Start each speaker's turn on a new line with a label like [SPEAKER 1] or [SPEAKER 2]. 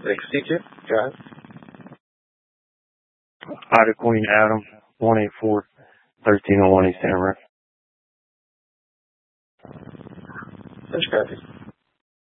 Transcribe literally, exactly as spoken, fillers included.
[SPEAKER 1] Executive, go ahead.
[SPEAKER 2] Ida Queen Adam, one eight four, thirteen oh one East Amarillo.
[SPEAKER 1] That's correct.